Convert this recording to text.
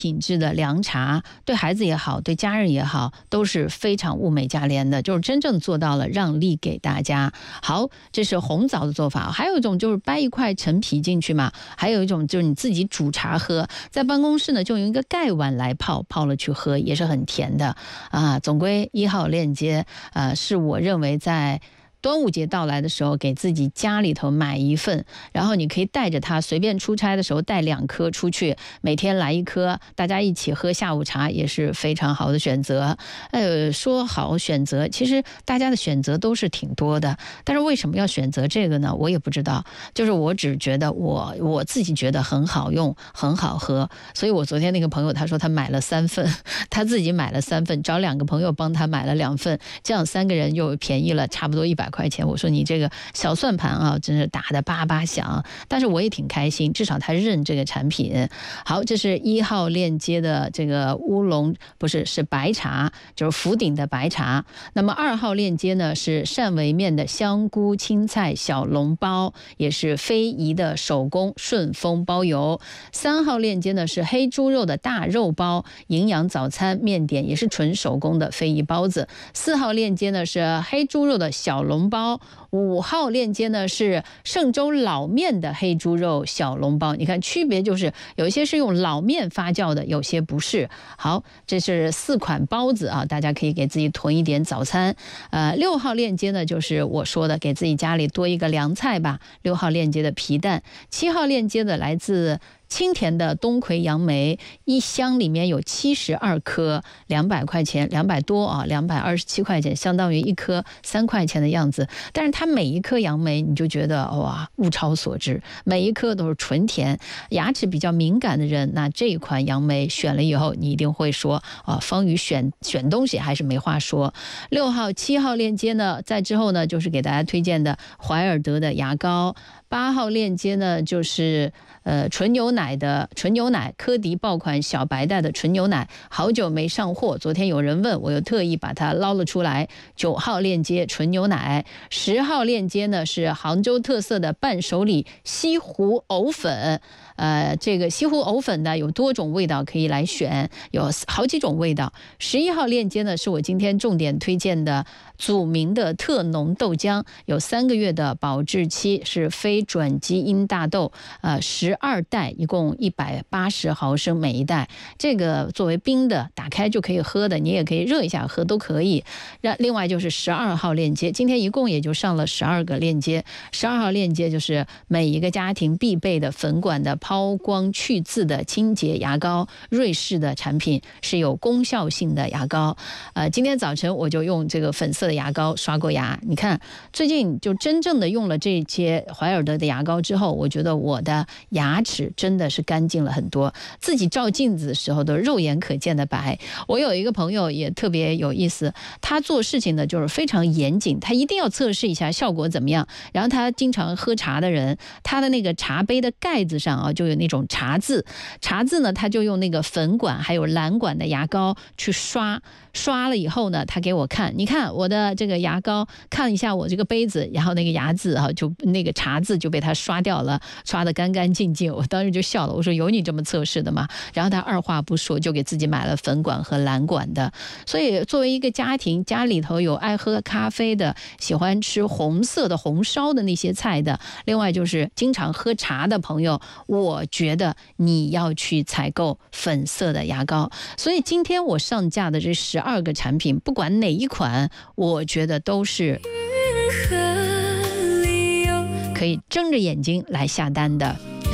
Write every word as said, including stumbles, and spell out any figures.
品质的凉茶，对孩子也好，对家人也好，都是非常物美价廉的，就是真正做到了让利给大家。好，这是红枣的做法。还有一种就是掰一块陈皮进去嘛，还有一种就是你自己煮茶喝，在办公室呢就用一个盖碗来泡，泡了去喝也是很甜的啊。总归一号链接，呃，是我认为在端午节到来的时候，给自己家里头买一份，然后你可以带着它，随便出差的时候带两颗出去，每天来一颗，大家一起喝下午茶也是非常好的选择。呃，说好选择，其实大家的选择都是挺多的，但是为什么要选择这个呢？我也不知道，就是我只觉得我我自己觉得很好用，很好喝，所以我昨天那个朋友他说他买了三份，他自己买了三份，找两个朋友帮他买了两份，这样三个人又便宜了差不多一百块钱。我说你这个小算盘啊，真是打得叭叭响，但是我也挺开心，至少他认这个产品。好，这是一号链接的这个乌龙，不是是白茶，就是福鼎的白茶。那么二号链接呢是汕尾面的香菇青菜小笼包，也是非遗的手工顺丰包邮。三号链接呢是黑猪肉的大肉包，营养早餐面点，也是纯手工的非遗包子。四号链接呢是黑猪肉的小笼包，五号链接呢是嵊州老面的黑猪肉小笼包。你看区别就是有一些是用老面发酵的，有些不是。好，这是四款包子啊，大家可以给自己囤一点早餐。呃，六号链接呢就是我说的给自己家里多一个凉菜吧，六号链接的皮蛋。七号链接的来自清甜的冬葵杨梅，一箱里面有七十二颗，两百块钱，两百多啊，两百二十七块钱，相当于一颗三块钱的样子。但是它每一颗杨梅你就觉得哇，物超所值，每一颗都是纯甜。牙齿比较敏感的人，那这一款杨梅选了以后，你一定会说啊，方宇选选东西还是没话说。六号、七号链接呢，在之后呢，就是给大家推荐的怀尔德的牙膏。八号链接呢，就是呃纯牛奶的纯牛奶，科迪爆款小白袋的纯牛奶，好久没上货，昨天有人问，我又特意把它捞了出来。九号链接纯牛奶，十号链接呢是杭州特色的伴手礼西湖藕粉。呃，这个西湖藕粉呢有多种味道可以来选，有好几种味道。十一号链接呢是我今天重点推荐的祖名的特浓豆浆，有三个月的保质期，是非转基因大豆，呃，十二袋，一共一百八十毫升每一袋。这个作为冰的，打开就可以喝的，你也可以热一下喝都可以。另外就是十二号链接，今天一共也就上了十二个链接。十二号链接就是每一个家庭必备的粉管的抛光去渍的清洁牙膏，瑞士的产品，是有功效性的牙膏。呃，今天早晨我就用这个粉色的牙膏刷过牙，你看最近就真正的用了这些怀尔德的牙膏之后，我觉得我的牙齿真的是干净了很多，自己照镜子的时候都肉眼可见的白。我有一个朋友也特别有意思，他做事情呢就是非常严谨，他一定要测试一下效果怎么样。然后他经常喝茶的人，他的那个茶杯的盖子上啊就有那种茶渍，茶渍呢他就用那个粉管还有蓝管的牙膏去刷，刷了以后呢他给我看，你看我的这个牙膏，看一下我这个杯子，然后那个牙渍啊就那个茶渍就被他刷掉了，刷得干干净净。我当时就笑了，我说有你这么测试的吗？然后他二话不说就给自己买了粉管和蓝管的。所以作为一个家庭，家里头有爱喝咖啡的，喜欢吃红色的红烧的那些菜的，另外就是经常喝茶的朋友，我觉得你要去采购粉色的牙膏。所以今天我上架的这十二个产品，不管哪一款，我觉得都是可以睁着眼睛来下单的。